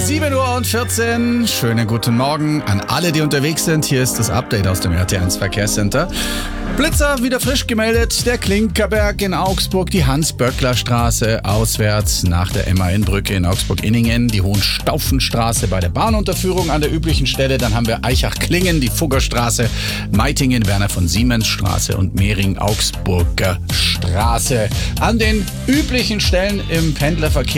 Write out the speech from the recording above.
7:14 Uhr. Schönen guten Morgen an alle, die unterwegs sind. Hier ist das Update aus dem RT1 Verkehrscenter. Blitzer wieder frisch gemeldet. Der Klinkerberg in Augsburg, die Hans-Böckler-Straße auswärts nach der MAN-Brücke in Augsburg-Inningen, die Hohenstaufenstraße bei der Bahnunterführung an der üblichen Stelle. Dann haben wir Eichach-Klingen, die Fuggerstraße, Meitingen, Werner-von-Siemens-Straße und Mehring-Augsburger Straße. An den üblichen Stellen im Pendlerverkehr